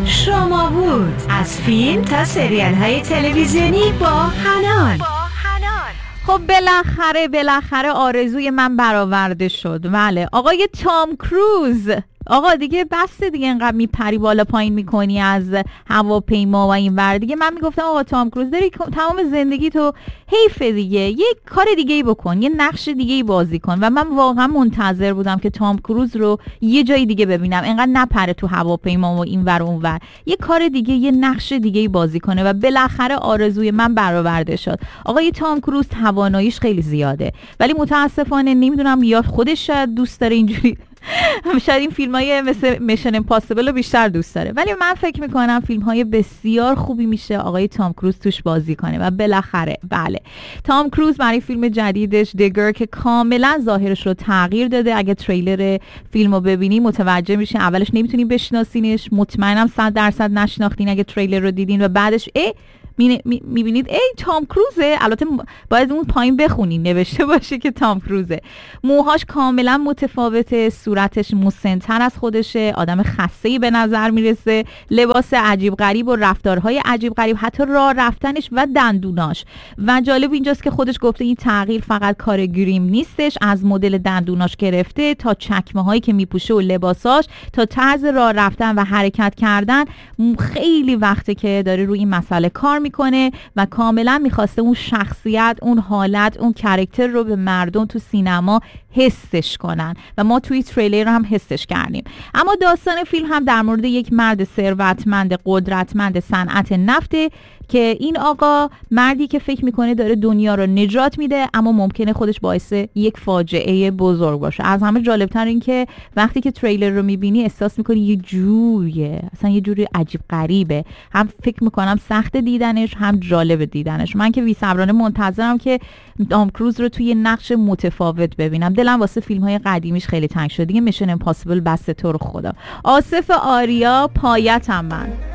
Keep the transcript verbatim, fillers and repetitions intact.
شما بود. از فیلم تا سریال های تلویزیونی با حنان. خب بالاخره بالاخره آرزوی من برآورده شد. بله آقای تام کروز. آقا دیگه بس دیگه، اینقدر میپری بالا پایین میکنی از هواپیما و این ور. دیگه من میگفتم آقا تام کروز داری تمام زندگی تو حیف دیگه، یه کار دیگه ای بکن، یه نقش دیگه ای بازی کن. و من واقعا منتظر بودم که تام کروز رو یه جای دیگه ببینم، اینقدر نپره تو هواپیما و این ور و اون ور، یه کار دیگه، یه نقش دیگه ای بازی کنه. و بالاخره آرزوی من برآورده شد. آقای تام کروز تواناییش خیلی زیاده، ولی متاسفانه نمیدونم یا خودش شاید دوست داره اینجوری شاید این فیلم های مثل میشن امپاسیبل رو بیشتر دوست داره، ولی من فکر میکنم فیلم های بسیار خوبی میشه آقای تام کروز توش بازی کنه. و بالاخره بله تام کروز برای فیلم جدیدش دیگر که کاملا ظاهرش رو تغییر داده. اگه تریلر فیلم رو ببینی متوجه میشین اولش نمیتونی بشناسینش، مطمئنم صد درصد نشناختین اگه تریلر رو دیدین، و بعدش ای میبینید ای تام کروزه. البته باید اون پایین بخونین نوشته باشه که تام کروزه. موهاش کاملا متفاوته، صورتش مسن‌تر از خودشه، آدم خسته‌ای به نظر میرسه، لباس عجیب غریب و رفتارهای عجیب غریب، حتی راه رفتنش و دندوناش. و جالب اینجاست که خودش گفته این تغییر فقط کار گریم نیستش، از مدل دندوناش گرفته تا چکمه هایی که میپوشه و لباساش تا طرز راه رفتن و حرکت کردن، خیلی وقته که داره روی این مسئله کار میکنه و کاملا میخواسته اون شخصیت، اون حالت، اون کاراکتر رو به مردم تو سینما حسش کنن و ما توی تریلر هم حسش کردیم. اما داستان فیلم هم در مورد یک مرد ثروتمند قدرتمند صنعت نفته که این آقا مردی که فکر میکنه داره دنیا رو نجات میده، اما ممکنه خودش باعث یک فاجعه بزرگ باشه. از همه جالبتر این که وقتی که تریلر رو میبینی احساس میکنی یه جوریه، اصلا یه جوری عجیب غریبه، هم فکر میکنم سخت دیدنش هم جالب دیدنش. من که بی‌صبرانه منتظرم که تام کروز رو توی نقش متفاوت ببینم. دلم واسه فیلم های قدیمیش خیلی تنگ شد دیگه. میشن امپاسیبل بس تو رو خدا. آصف آریا پایتم من.